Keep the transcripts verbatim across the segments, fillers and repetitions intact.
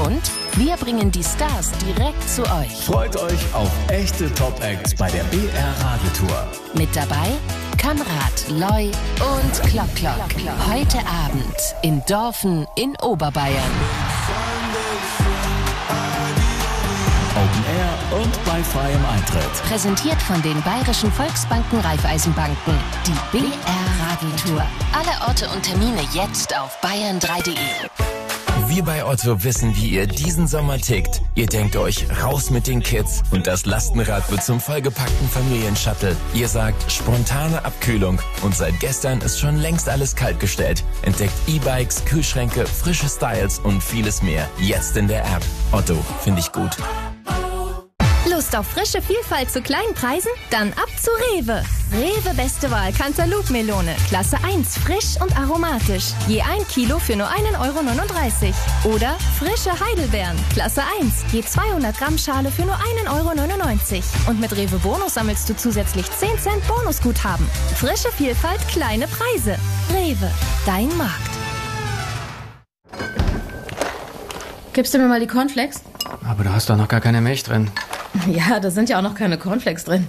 Und wir bringen die Stars direkt zu euch. Freut euch auf echte Top-Acts bei der B R Radiotour. Mit dabei Kamrat, Loi und Klock Klock. Heute Abend in Dorfen in Oberbayern. Open Air und bei freiem Eintritt. Präsentiert von den Bayerischen Volksbanken Raiffeisenbanken. Die B R Radiotour. Alle Orte und Termine jetzt auf bayern drei punkt de. Wir bei Otto wissen, wie ihr diesen Sommer tickt. Ihr denkt euch, raus mit den Kids und das Lastenrad wird zum vollgepackten Familienshuttle. Ihr sagt, spontane Abkühlung und seit gestern ist schon längst alles kaltgestellt. Entdeckt E-Bikes, Kühlschränke, frische Styles und vieles mehr. Jetzt in der App. Otto, finde ich gut. Lust auf frische Vielfalt zu kleinen Preisen? Dann ab zu Rewe. Rewe beste Wahl Cantaloupe-Melone. Klasse eins, frisch und aromatisch. Je ein Kilo für nur einen Euro neununddreißig. Oder frische Heidelbeeren. Klasse eins, je zweihundert Gramm Schale für nur einen Euro neunundneunzig. Und mit Rewe Bonus sammelst du zusätzlich zehn Cent Bonusguthaben. Frische Vielfalt, kleine Preise. Rewe, dein Markt. Gibst du mir mal die Cornflakes? Aber da hast doch noch gar keine Milch drin. Ja, da sind ja auch noch keine Cornflakes drin.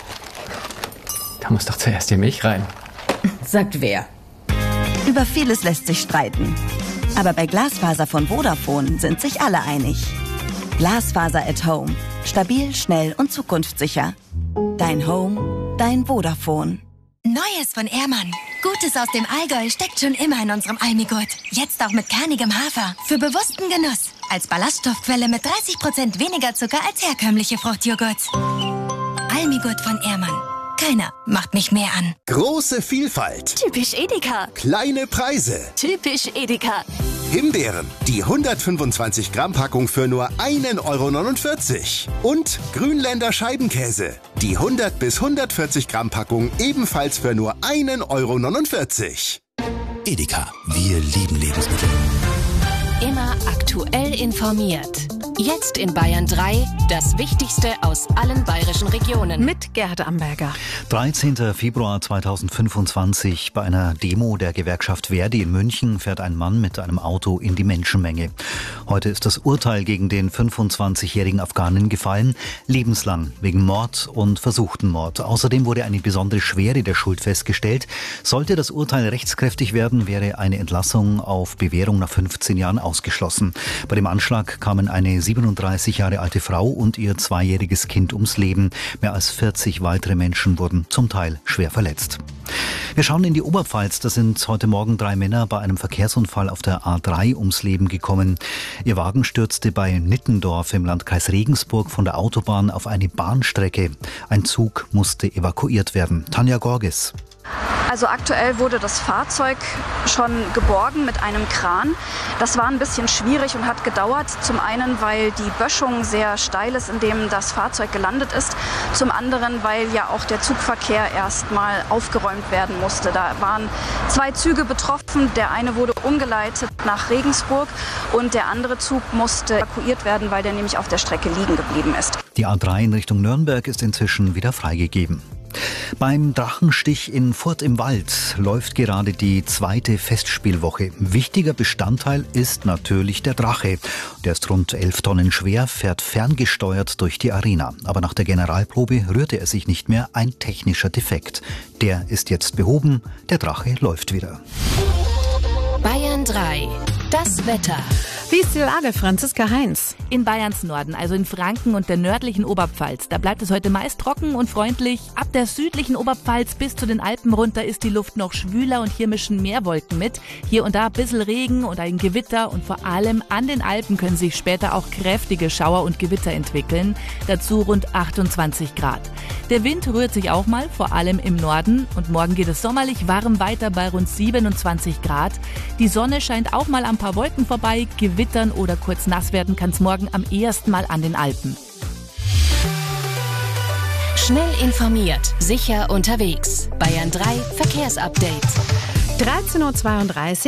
Da muss doch zuerst die Milch rein. Sagt wer? Über vieles lässt sich streiten. Aber bei Glasfaser von Vodafone sind sich alle einig. Glasfaser at Home. Stabil, schnell und zukunftssicher. Dein Home, dein Vodafone. Neues von Ehrmann. Gutes aus dem Allgäu steckt schon immer in unserem Almigurt. Jetzt auch mit kernigem Hafer. Für bewussten Genuss. Als Ballaststoffquelle mit dreißig Prozent weniger Zucker als herkömmliche Fruchtjoghurts. Almigurt von Ehrmann. Keiner macht mich mehr an. Große Vielfalt. Typisch Edeka. Kleine Preise. Typisch Edeka. Himbeeren. Die hundertfünfundzwanzig Gramm Packung für nur einen Euro neunundvierzig. Und Grünländer Scheibenkäse. Die hundert bis hundertvierzig Gramm Packung ebenfalls für nur einen Euro neunundvierzig. Edeka. Wir lieben Lebensmittel. Immer aktuell informiert. Jetzt in Bayern drei, das Wichtigste aus allen bayerischen Regionen. Mit Gerhard Amberger. dreizehnten Februar zweitausendfünfundzwanzig. Bei einer Demo der Gewerkschaft Verdi in München fährt ein Mann mit einem Auto in die Menschenmenge. Heute ist das Urteil gegen den fünfundzwanzigjährigen Afghanen gefallen. Lebenslang wegen Mord und versuchten Mord. Außerdem wurde eine besondere Schwere der Schuld festgestellt. Sollte das Urteil rechtskräftig werden, wäre eine Entlassung auf Bewährung nach fünfzehn Jahren ausgeschlossen. Bei dem Anschlag kamen eine siebenunddreißig Jahre alte Frau und ihr zweijähriges Kind ums Leben. Mehr als vierzig weitere Menschen wurden zum Teil schwer verletzt. Wir schauen in die Oberpfalz. Da sind heute Morgen drei Männer bei einem Verkehrsunfall auf der A drei ums Leben gekommen. Ihr Wagen stürzte bei Nittendorf im Landkreis Regensburg von der Autobahn auf eine Bahnstrecke. Ein Zug musste evakuiert werden. Tanja Gorges. Also aktuell wurde das Fahrzeug schon geborgen mit einem Kran. Das war ein bisschen schwierig und hat gedauert. Zum einen, weil die Böschung sehr steil ist, in dem das Fahrzeug gelandet ist. Zum anderen, weil ja auch der Zugverkehr erstmal aufgeräumt werden musste. Da waren zwei Züge betroffen. Der eine wurde umgeleitet nach Regensburg und der andere Zug musste evakuiert werden, weil der nämlich auf der Strecke liegen geblieben ist. Die A drei in Richtung Nürnberg ist inzwischen wieder freigegeben. Beim Drachenstich in Furth im Wald läuft gerade die zweite Festspielwoche. Wichtiger Bestandteil ist natürlich der Drache. Der ist rund elf Tonnen schwer, fährt ferngesteuert durch die Arena. Aber nach der Generalprobe rührte er sich nicht mehr, ein technischer Defekt. Der ist jetzt behoben, der Drache läuft wieder. Bayern drei. Das Wetter. Wie ist die Lage, Franziska Heinz? In Bayerns Norden, also in Franken und der nördlichen Oberpfalz, da bleibt es heute meist trocken und freundlich. Ab der südlichen Oberpfalz bis zu den Alpen runter ist die Luft noch schwüler und hier mischen mehr Wolken mit. Hier und da ein bisschen Regen und ein Gewitter und vor allem an den Alpen können sich später auch kräftige Schauer und Gewitter entwickeln. Dazu rund achtundzwanzig Grad. Der Wind rührt sich auch mal, vor allem im Norden. Und morgen geht es sommerlich warm weiter bei rund siebenundzwanzig Grad. Die Sonne scheint auch mal an ein paar Wolken vorbei. Gewittern oder kurz nass werden kann es morgen am ehesten mal an den Alpen. Schnell informiert, sicher unterwegs. Bayern drei Verkehrsupdate. dreizehn Uhr zweiunddreißig